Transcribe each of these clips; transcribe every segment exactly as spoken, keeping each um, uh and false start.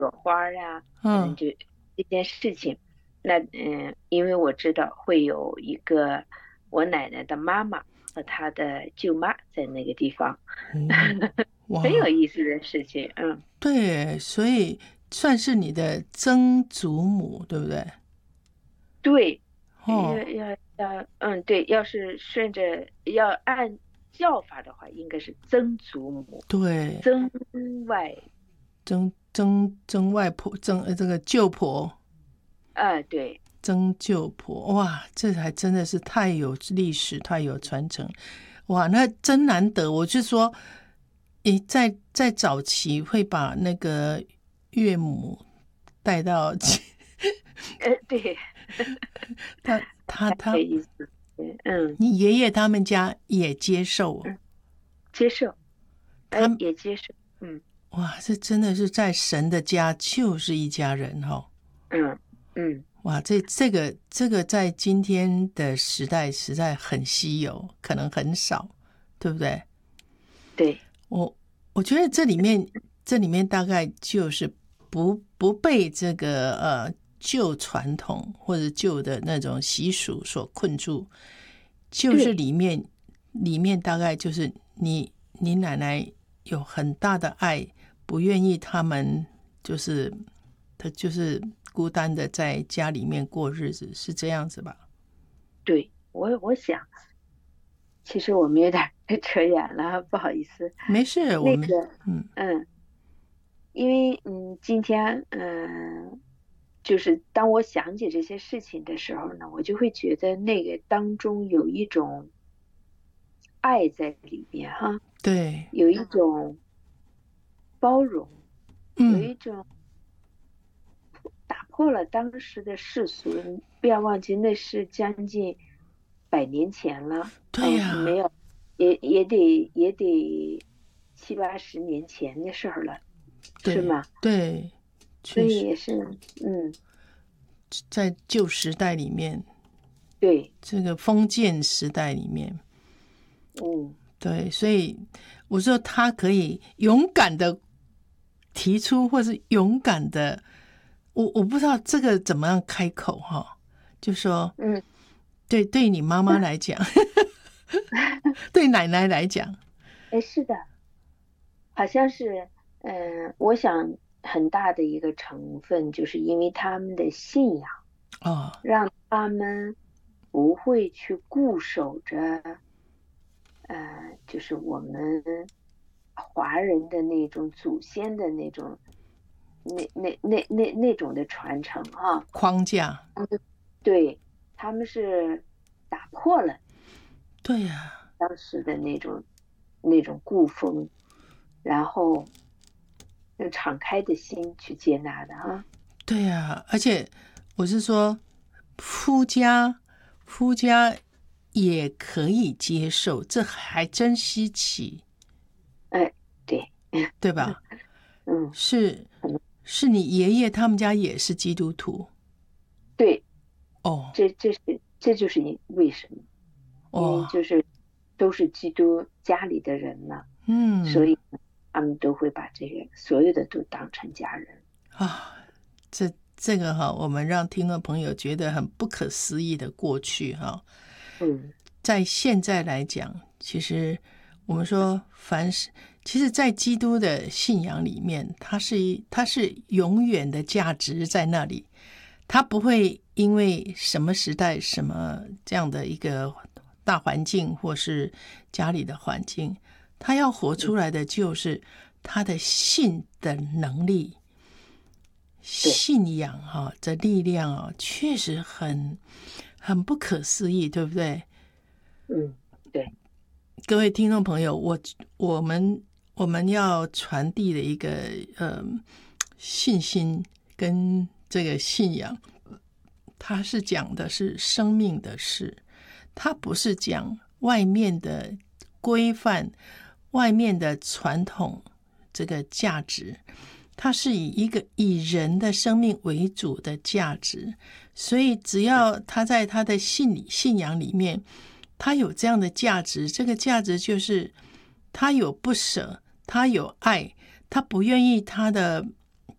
朵花啊，可能嗯就这件事情。那嗯，因为我知道会有一个我奶奶的妈妈和她的舅妈在那个地方， 哦， 很有哇， 意思的事情。嗯， 对，所以算是你的曾祖母，对不对？ 对，要哦， 要要，嗯，对，要是顺着要按叫法的话，应该是曾祖母、 对， 曾外， 曾曾曾外婆，曾呃这个舅婆， 啊，对， 曾舅婆，哇，这还真的是太有历史，太有传承，哇，那真难得。我就说，诶，在在早期会把那个岳母带到呃，对， 他他有他， 意思，对，嗯你爷爷他们家也接受嗯，接受，哎， 他， 也接受，嗯哇，这真的是在神的家就是一家人哦。 嗯嗯， 哇，这这个这个在今天的时代实在很稀有，可能很少，对不对？ 对我我觉得这里面这里面大概就是不不被这个呃旧传统或者旧的那种习俗所困住，就是对里面里面大概就是你你奶奶有很大的爱，不愿意他们就是他就是孤单的在家里面过日子，是这样子吧？ 对，我我想，其实我们有点儿扯远了，不好意思。 没事，我们那个， 嗯嗯，因为嗯，今天嗯，就是当我想起这些事情的时候呢，我就会觉得那个当中有一种爱在里面哈， 对， 有一种包容，有嗯一种打破了当时的世俗。你不要忘记，那是将近百年前了，哦，没对呀、 有，也也得也得七八十年前的事儿了，是对吗？ 对， 所确实。 以也是，嗯， 在旧时代里面， 对， 这个封建时代里面， 嗯， 对，所以我说他可以勇敢的提出，或是勇敢的，我我不知道这个怎么样开口哈，就说嗯， 对，对你妈妈来讲，对奶奶来讲， 哎，是的，好像是，嗯、我想很大的一个成分，就是因为他们的信仰， 哦， 让他们不会去固守着，呃，就是我们华人的那种祖先的那种，那那那那那种的传承啊， 框架， 对，他们是打破了对呀、 当时的那种那种固风，然后用敞开的心去接纳的哈。 对呀、而且我是说，夫家夫家也可以接受，这还真稀奇， 哎，对， 对吧？ 嗯， 是是你爷爷他们家也是基督徒对， 哦这这是这就是因为什么？因为哦， 就是都是基督家里的人嘛，所嗯以他们都会把这个所有的都当成家人。 啊，这这个哈，我们让听众朋友觉得很不可思议的过去哈， 嗯， 在现在来讲，其实我们说凡是，其实，在基督的信仰里面，它是一它是永远的价值在那里，它不会因为什么时代、什么这样的一个大环境，或是家里的环境，他要活出来的就是他的信的能力。 对， 信仰哈、这力量啊，确实很很不可思议，对不对？ 嗯，对， 各位听众朋友，我我们我们要传递的一个呃信心跟这个信仰，它是讲的是生命的事，它不是讲外面的规范、外面的传统这个价值，它是以一个以人的生命为主的价值，所以只要他在他的信理信仰里面，他有这样的价值，这个价值就是他有不舍，他有爱，他不愿意他的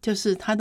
就是他的